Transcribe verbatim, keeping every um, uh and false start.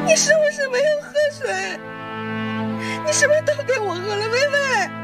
你是不是没有喝水？你是不是都给我喝了，薇薇？